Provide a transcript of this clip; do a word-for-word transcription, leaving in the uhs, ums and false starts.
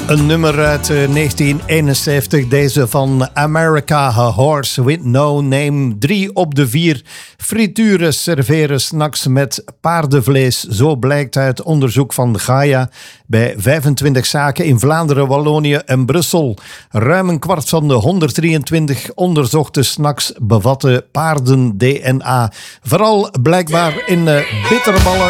Een nummer uit uh, negentien eenenzeventig, deze van America, A Horse with No Name. Drie op de vier frituren serveren 's nachts met paardenvlees. Zo blijkt uit onderzoek van Gaia bij vijfentwintig zaken in Vlaanderen, Wallonië en Brussel. Ruim een kwart van de honderddrieëntwintig onderzochte snacks bevatten paarden-D N A. Vooral blijkbaar in uh, bitterballen